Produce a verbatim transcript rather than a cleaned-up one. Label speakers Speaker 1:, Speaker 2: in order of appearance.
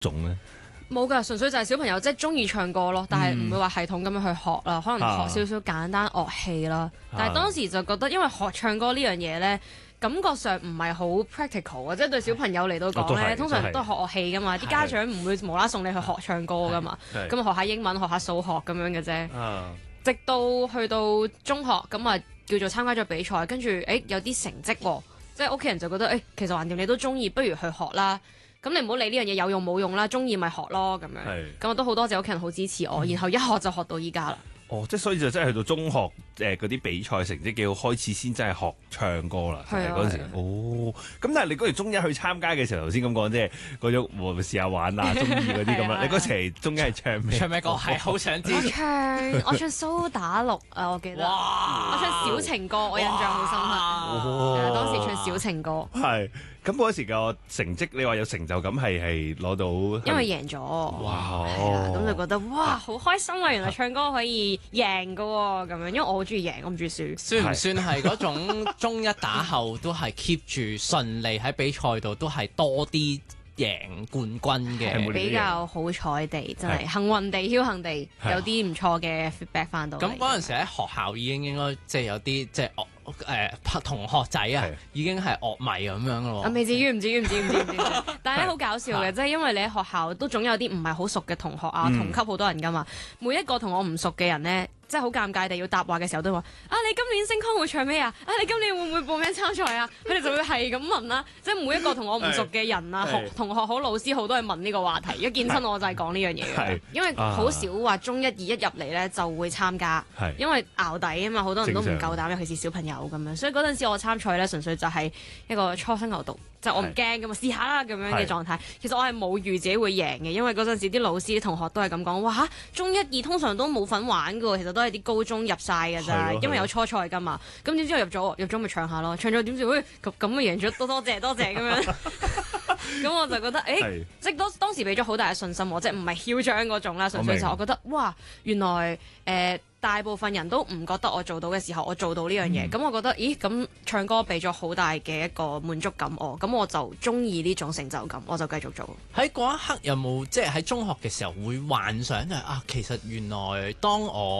Speaker 1: 種咧？
Speaker 2: 冇㗎，純粹就係小朋友即係中意唱歌咯，但係唔會話系統咁樣去學啦，可能學少少簡單樂器啦。啊、但係當時就覺得，因為學唱歌呢樣嘢咧，感覺上唔係好 practical 啊，即係對小朋友嚟到講咧，通常都係學樂器㗎嘛，啲家長唔會無啦送你去學唱歌㗎嘛，咁學下英文、學下數學咁樣嘅啫。啊、直到去到中學咁啊，叫做參加咗比賽，跟住誒有啲成績喎，即係屋企人就覺得誒、欸，其實橫掂你都中意，不如去學啦。咁你唔好理呢樣嘢有用冇用啦，中意咪學咯咁樣。咁我都好多謝屋企人好支持我，然後一學就學到依家啦。哦，
Speaker 1: 即係所以就真係去到中學誒嗰啲比賽成績幾好，開始先真係學唱歌啦。係嗰陣時。哦，咁但係你嗰時中一去參加嘅時候，頭先咁講即係嗰種我試下玩啊，中意嗰啲咁啦。你嗰時中一係唱咩？
Speaker 3: 唱咩歌？係好想知。
Speaker 2: 我唱我唱蘇打綠啊，我記得。哇！我唱小情歌，我印象好深刻。哦。當時唱小情歌。係。
Speaker 1: 咁嗰時個成績，你話有成就感係係攞到，
Speaker 2: 因為贏咗。哇！係啊，咁就覺得哇，好開心啊！原來唱歌可以贏噶喎，咁樣，因為我好中意贏，我唔中意輸。
Speaker 3: 算唔算係嗰種中一打後都係 keep 住順利喺比賽度都係多啲贏冠軍嘅？
Speaker 2: 比較好彩地，真係幸運地、僥倖地有啲唔錯嘅 feedback 翻到。
Speaker 3: 咁嗰陣時喺學校已經應該即係有啲即係樂誒同學仔啊，已經係樂迷咁樣咯。
Speaker 2: 啊，未至於，唔至於，唔至於，唔至於，唔至於。但係咧好搞笑嘅，即係因為你喺學校都總有啲唔係好熟嘅同學啊，同級好多人噶嘛。每一個同我唔熟嘅人咧，即係好尷尬地要答話嘅時候都話：啊，你今年星康會唱咩啊？啊，你今年會唔會報名參賽啊？佢哋就會係咁問啦。即係每一個同我唔熟嘅人啊，學同學好、老師好，都係問呢個話題。一見親我就係講呢樣嘢嘅，因為好少話中一二一入嚟咧就會參加，因為淆底啊嘛，好多人都唔夠膽，尤其是小朋友咁樣。所以嗰陣時我參賽咧，純粹就係一個初生牛犢，即係我唔驚咁啊，試下啦咁樣嘅狀態。其實我係冇預自己會贏嘅，因為嗰陣時啲老師、啲同學都係咁講，哇嚇，中一二通常都冇份玩㗎喎，其實都係啲高中入晒㗎咋，因為有初賽㗎嘛。咁點知我入咗，入咗咪唱下咯，唱咗點知，喂咁咁咪贏咗，多多謝多謝咁樣。咁我就覺得，誒、欸，即係當當時俾咗好大嘅信心我，即係唔係囂張嗰種啦，純粹就我覺得，哇，原來誒、呃、大部分人都唔覺得我做到嘅時候，我做到呢樣嘢，咁、嗯、我覺得，咦，咁唱歌俾咗好大嘅一個滿足感我，咁我就中意呢種成就感，我就繼續做。
Speaker 3: 喺嗰一刻有冇即係喺中學嘅時候會幻想就係啊，其實原來當我